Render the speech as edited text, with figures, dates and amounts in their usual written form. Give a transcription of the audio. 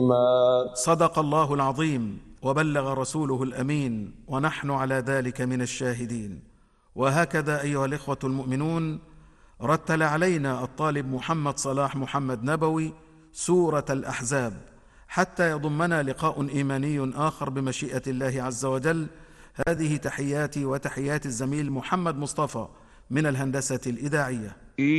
صدق الله العظيم وبلغ رسوله الأمين، ونحن على ذلك من الشاهدين. وهكذا أيها الإخوة المؤمنون، رتل علينا الطالب محمد صلاح محمد نبوي سورة الأحزاب حتى يضمنا لقاء إيماني آخر بمشيئة الله عز وجل. هذه تحياتي وتحيات الزميل محمد مصطفى من الهندسة الإذاعية.